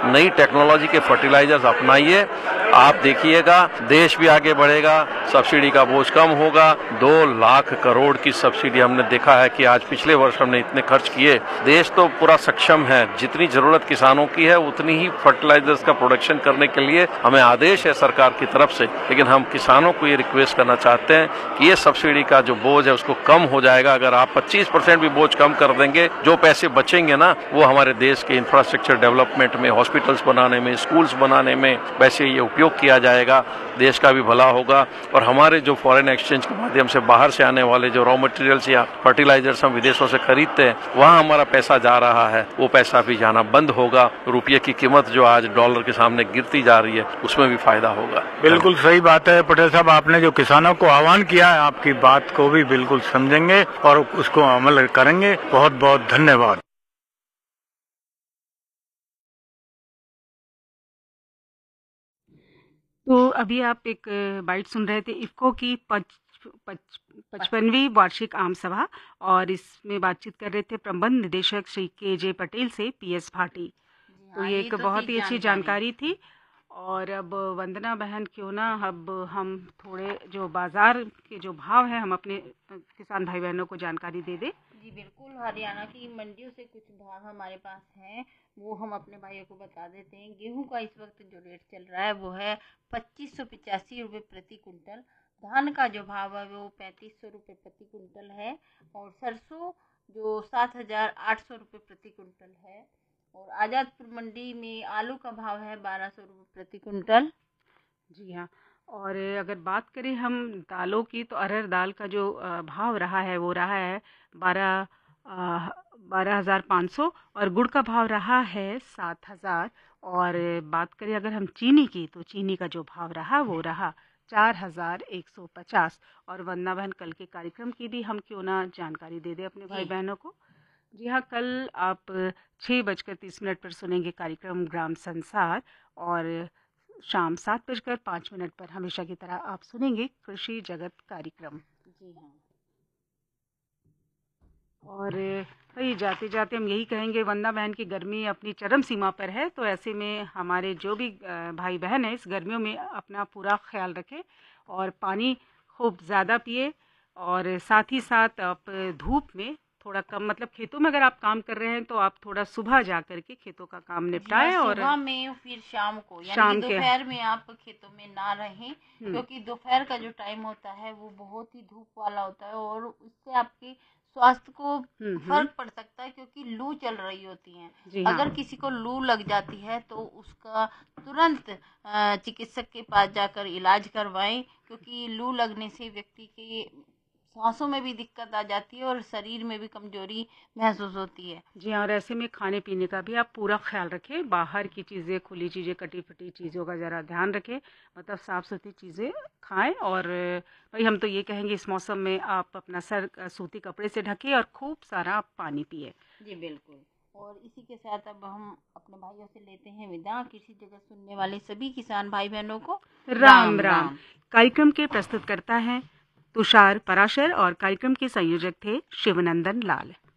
नई टेक्नोलॉजी के फर्टिलाइजर्स अपनाइए। आप देखिएगा देश भी आगे बढ़ेगा, सब्सिडी का बोझ कम होगा। 2 लाख करोड़ की सब्सिडी हमने देखा है कि आज पिछले वर्ष हमने इतने खर्च किए। देश तो पूरा सक्षम है, जितनी जरूरत किसानों की है उतनी ही फर्टिलाइजर्स का प्रोडक्शन करने के लिए हमें आदेश है सरकार की तरफ से। लेकिन हम किसानों को ये रिक्वेस्ट करना चाहते हैं कि ये सब्सिडी का जो बोझ है उसको कम हो जाएगा। अगर आप 25% भी बोझ कम कर देंगे, जो पैसे बचेंगे ना वो हमारे देश के इंफ्रास्ट्रक्चर डेवलपमेंट में, हॉस्पिटल्स बनाने में, स्कूल्स बनाने में वैसे ये उपयोग किया जाएगा। देश का भी भला होगा और हमारे जो फॉरेन एक्सचेंज के माध्यम से बाहर से आने वाले जो रॉ मटेरियल्स या फर्टिलाइजर्स हम विदेशों से खरीदते हैं, वहां हमारा पैसा जा रहा है, वो पैसा भी जाना बंद होगा। रुपये की कीमत जो आज डॉलर के सामने गिरती जा रही है उसमें भी फायदा होगा। बिल्कुल सही बात है पटेल साहब, आपने जो किसानों को आह्वान किया है, आपकी बात को भी बिल्कुल समझेंगे और उसको अमल करेंगे। बहुत बहुत धन्यवाद। तो अभी आप एक बाइट सुन रहे थे इफ्को की 55वीं वार्षिक आम सभा, और इसमें बातचीत कर रहे थे प्रबंध निदेशक श्री के पटेल से पीएस भाटी। तो ये एक बहुत ही अच्छी जानकारी थी। और अब वंदना बहन, क्यों ना अब हम थोड़े जो बाजार के जो भाव है हम अपने किसान भाई बहनों को जानकारी दे दें। जी बिल्कुल, हरियाणा की मंडियों से कुछ भाव हमारे पास हैं, वो हम अपने भाइयों को बता देते हैं। गेहूं का इस वक्त जो रेट चल रहा है वो है 2585 रुपये प्रति कुंटल। धान का जो भाव है वो 3500 रुपये प्रति कुंटल है। और सरसों जो 7800 रुपये प्रति कुंटल है। और आज़ादपुर मंडी में आलू का भाव है 1200 रुपये प्रति कुंटल। जी हाँ, और अगर बात करें हम दालों की, तो अरहर दाल का जो भाव रहा है वो रहा है 12,500, और गुड़ का भाव रहा है 7,000। और बात करें अगर हम चीनी की, तो चीनी का जो भाव रहा वो रहा 4,150। और वंदना बहन, कल के कार्यक्रम की भी हम क्यों ना जानकारी दे दें अपने भाई बहनों को। जी हाँ, कल आप 6:30 पर सुनेंगे कार्यक्रम ग्राम संसार, और शाम 7:05 पर हमेशा की तरह आप सुनेंगे कृषि जगत कार्यक्रम। जी हाँ, और भाई जाते जाते हम यही कहेंगे, वंदना बहन की गर्मी अपनी चरम सीमा पर है, तो ऐसे में हमारे जो भी भाई बहन हैं इस गर्मियों में अपना पूरा ख्याल रखें और पानी खूब ज़्यादा पिए। और साथ ही साथ आप धूप में थोड़ा कम, मतलब खेतों में अगर आप काम कर रहे हैं तो आप थोड़ा सुबह जा करके खेतों का काम निपटाएं। और सुबह में फिर शाम को, यानी दोपहर में आप खेतों में ना रहें, क्योंकि दोपहर का जो टाइम होता है वो बहुत ही धूप वाला होता है और उससे आपके स्वास्थ्य को फर्क पड़ सकता है, क्योंकि लू चल रही होती है। अगर किसी को लू लग जाती है तो उसका तुरंत चिकित्सक के पास जाकर इलाज करवाएं, क्योंकि लू लगने से व्यक्ति के सांसों में भी दिक्कत आ जाती है और शरीर में भी कमजोरी महसूस होती है। जी हाँ, और ऐसे में खाने पीने का भी आप पूरा ख्याल रखें। बाहर की चीज़ें, खुली चीज़ें, कटी फटी चीज़ों का ज़रा ध्यान रखें, मतलब साफ़ सुथरी चीज़ें खाएं। और भाई हम तो ये कहेंगे इस मौसम में आप अपना सर सूती कपड़े से ढकें और खूब सारा पानी पिए। जी बिल्कुल। और इसी के साथ अब हम अपने भाइयों से लेते हैं विदा। कृषि जगत सुनने वाले सभी किसान भाई बहनों को राम राम। कार्यक्रम के प्रस्तुत करता है तुषार पराशर और कार्यक्रम के संयोजक थे शिवनंदन लाल।